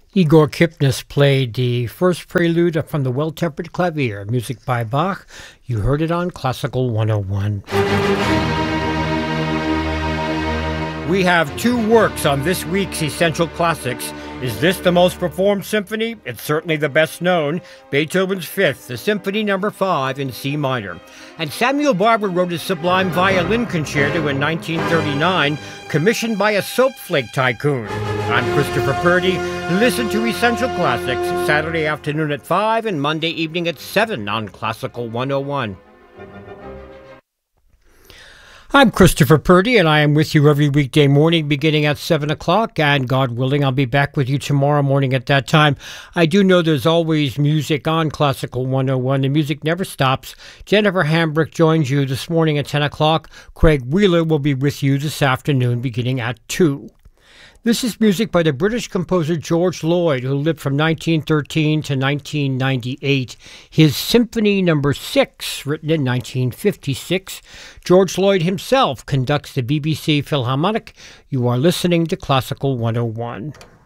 Igor Kipnis played the first prelude from the Well-Tempered Clavier, music by Bach. You heard it on Classical 101. We have two works on this week's Essential Classics. Is this the most performed symphony? It's certainly the best known. Beethoven's Fifth, the Symphony No. 5 in C minor. And Samuel Barber wrote his sublime violin concerto in 1939, commissioned by a soap flake tycoon. I'm Christopher Purdy. Listen to Essential Classics Saturday afternoon at 5 and Monday evening at 7 on Classical 101. I'm Christopher Purdy, and I am with you every weekday morning beginning at 7 o'clock, and God willing, I'll be back with you tomorrow morning at that time. I do know there's always music on Classical 101. The music never stops. Jennifer Hambrick joins you this morning at 10 o'clock. Craig Wheeler will be with you this afternoon beginning at 2. This is music by the British composer George Lloyd, who lived from 1913 to 1998. His Symphony No. 6, written in 1956. George Lloyd himself conducts the BBC Philharmonic. You are listening to Classical 101.